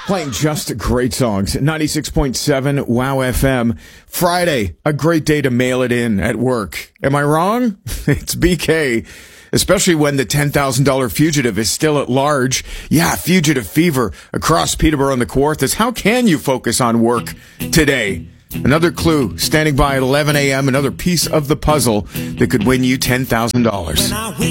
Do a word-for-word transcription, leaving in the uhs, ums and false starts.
Playing just great songs. ninety-six point seven Wow F M. Friday, a great day to mail it in at work. Am I wrong? It's B K. Especially when the ten thousand dollars fugitive is still at large. Yeah, fugitive fever across Peterborough and the Kawarthas. How can you focus on work today? Another clue, standing by at eleven a.m., another piece of the puzzle that could win you ten thousand dollars.